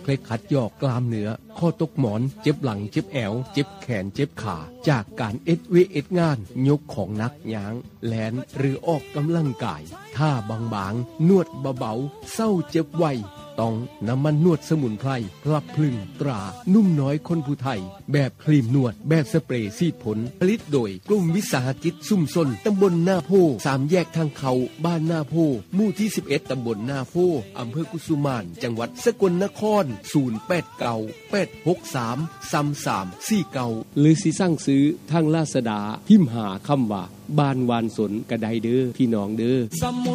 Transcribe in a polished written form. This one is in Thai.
เคล็ดขัดยอกกล้ามเนื้อข้อตกหมอนเจ็บหลังเจ็บแอวเจ็บแขนเจ็บขาจากการเอ็ดงานยกของหนักย้างแลนหรือออกกำลังกายท่าบางๆนวดเบาๆเศร้าเจ็บไวต้องน้ำมันนวดสมุนไพรพลับพลึงตรานุ่มน้อยคนผู้ไทยแบบครีมนวดแบบสเปรย์ซีดผลผลิตโดยกลุ่มวิสาหกิจซุ่มซนตำบลหน้าโพ3แยกทางเขาบ้านหน้าโพหมู่ที่11ตำบลหน้าโพอำเภอกุสุมานจังหวัดสกลนคร0898633349หรือสิสั่งซื้อทางลาซาด้าพิมพ์หาคำว่าบ้านวานสนกระไดเด้อพี่น้องเด้อ